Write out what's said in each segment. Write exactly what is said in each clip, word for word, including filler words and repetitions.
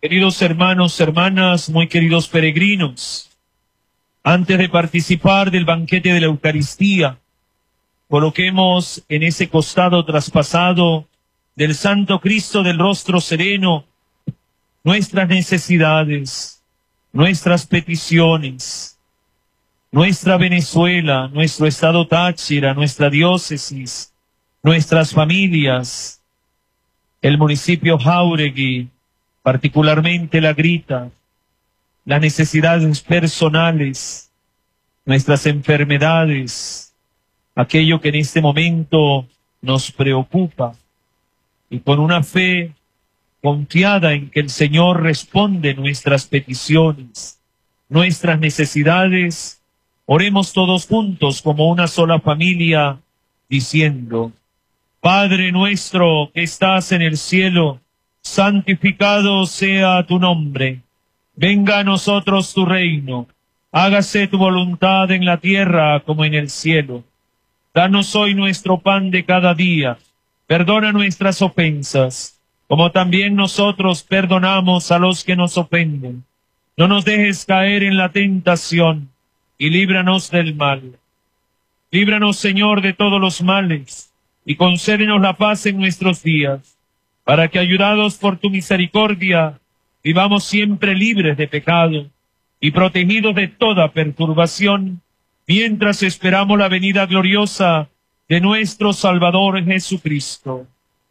Queridos hermanos, hermanas, muy queridos peregrinos, antes de participar del banquete de la Eucaristía, coloquemos en ese costado traspasado del Santo Cristo del rostro sereno nuestras necesidades, nuestras peticiones, nuestra Venezuela, nuestro estado Táchira, nuestra diócesis, nuestras familias, el municipio Jáuregui, particularmente La Grita, las necesidades personales, nuestras enfermedades, aquello que en este momento nos preocupa, y con una fe confiada en que el Señor responde nuestras peticiones, nuestras necesidades, oremos todos juntos como una sola familia, diciendo: Padre nuestro que estás en el cielo, santificado sea tu nombre. Venga a nosotros tu reino. Hágase tu voluntad en la tierra como en el cielo. Danos hoy nuestro pan de cada día. Perdona nuestras ofensas, como también nosotros perdonamos a los que nos ofenden. No nos dejes caer en la tentación, y líbranos del mal. Líbranos, Señor, de todos los males, y concédenos la paz en nuestros días, para que, ayudados por tu misericordia, vivamos siempre libres de pecado y protegidos de toda perturbación, mientras esperamos la venida gloriosa de nuestro Salvador Jesucristo.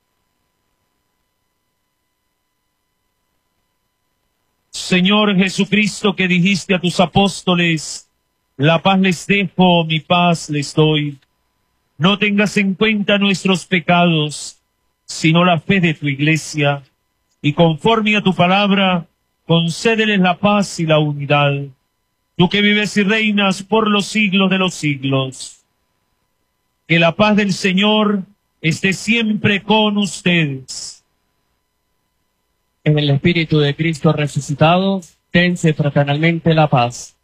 Señor Jesucristo, que dijiste a tus apóstoles: la paz les dejo, mi paz les doy. No tengas en cuenta nuestros pecados, sino la fe de tu Iglesia, y conforme a tu palabra, concédeles la paz y la unidad. Tú que vives y reinas por los siglos de los siglos. Que la paz del Señor esté siempre con ustedes. En el Espíritu de Cristo resucitado, dense fraternalmente la paz.